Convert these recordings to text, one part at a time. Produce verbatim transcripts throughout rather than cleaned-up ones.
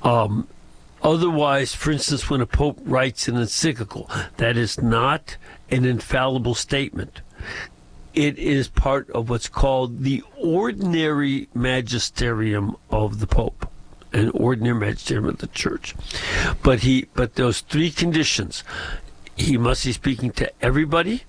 Um, otherwise, for instance, when a pope writes an encyclical, that is not an infallible statement. It is part of what's called the ordinary magisterium of the pope, an ordinary magisterium of the church. But he, but those three conditions: he must be speaking to everybody.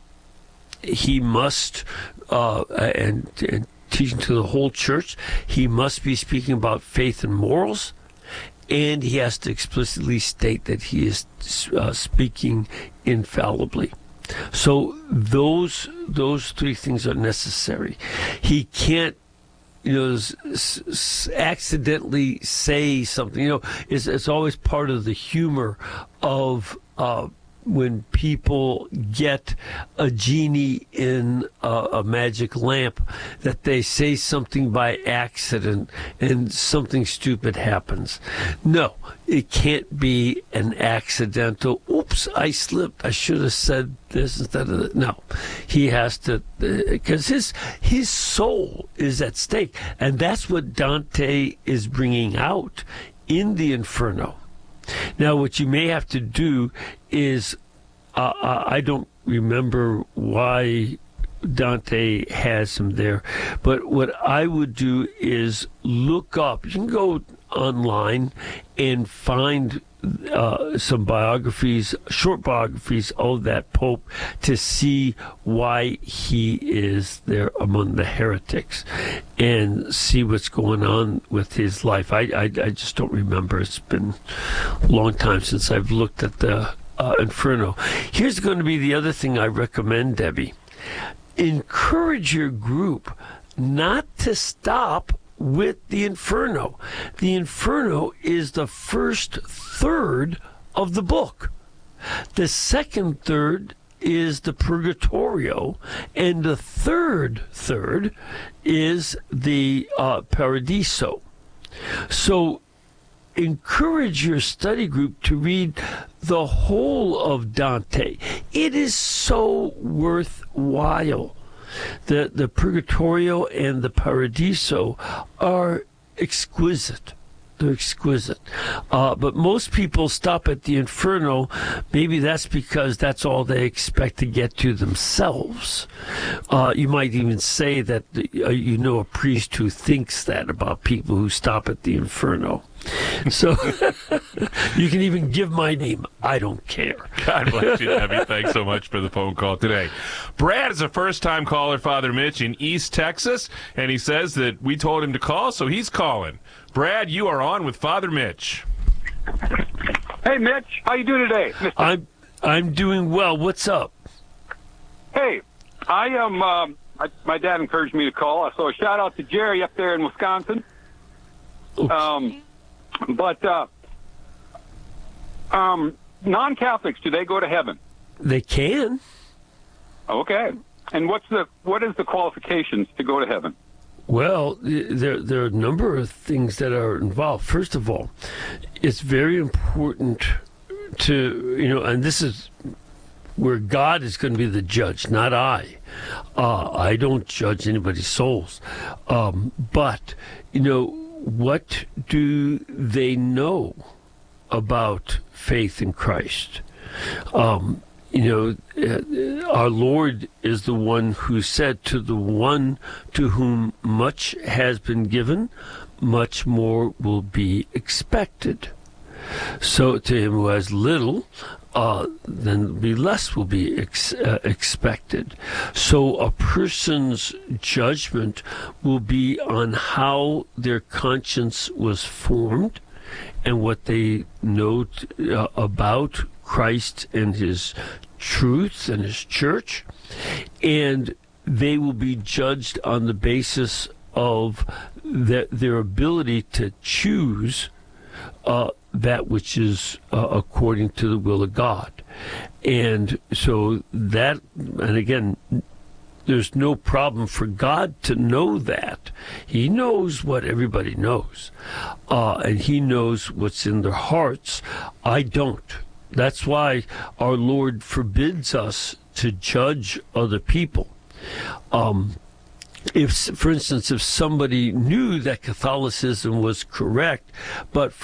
He must, uh, and, and teaching to the whole church. He must be speaking about faith and morals, and he has to explicitly state that he is uh, speaking infallibly. So those those three things are necessary. He can't, you know, s- s- accidentally say something. You know, it's, it's always part of the humor of uh, when people get a genie in a, a magic lamp, that they say something by accident and something stupid happens. No, it can't be an accidental, oops, I slipped, I should have said this instead of that. No, he has to, because uh, his, his soul is at stake. And that's what Dante is bringing out in the Inferno. Now, what you may have to do is, uh, I don't remember why Dante has him there, but what I would do is look up. You can go online and find uh, some biographies, short biographies of that pope, to see why he is there among the heretics and see what's going on with his life. I, I, I just don't remember. It's been a long time since I've looked at the uh, Inferno. Here's going to be the other thing I recommend, Debbie. Encourage your group not to stop with the Inferno. The Inferno is the first third of the book. The second third is the Purgatorio, and the third third is the uh, Paradiso. So encourage your study group to read the whole of Dante. It is so worthwhile. The the Purgatorio and the Paradiso are exquisite. They're exquisite. Uh, but most people stop at the Inferno. Maybe that's because that's all they expect to get to themselves. Uh, you might even say that the, uh, you know a priest who thinks that about people who stop at the Inferno. So you can even give my name. I don't care. God bless you, Debbie. Thanks so much for the phone call today. Brad is a first-time caller, Father Mitch, in East Texas, and he says that we told him to call, so he's calling. Brad, you are on with Father Mitch. Hey, Mitch. How you doing today, Mister I'm I'm doing well. What's up? Hey, I am. Um, I, my dad encouraged me to call, so a shout out to Jerry up there in Wisconsin. Oops. Um, but uh, um, non-Catholics, do they go to heaven? They can. Okay. And what's the what is the qualifications to go to heaven? Well, there there are a number of things that are involved. First of all, it's very important to, you know, and this is where God is going to be the judge, not I. Uh, I don't judge anybody's souls. Um, but, you know, what do they know about faith in Christ? Um, you know, our Lord is the one who said, to the one to whom much has been given, much more will be expected. So to him who has little, uh, then be less will be ex- uh, expected. So a person's judgment will be on how their conscience was formed and what they know t- uh, about Christ and his truth and his church, and they will be judged on the basis of the, their ability to choose uh, that which is uh, according to the will of God. And so that, and again, there's no problem for God to know that. He knows what everybody knows, uh, and he knows what's in their hearts. I don't. That's why our Lord forbids us to judge other people. Um, if, for instance, if somebody knew that Catholicism was correct, but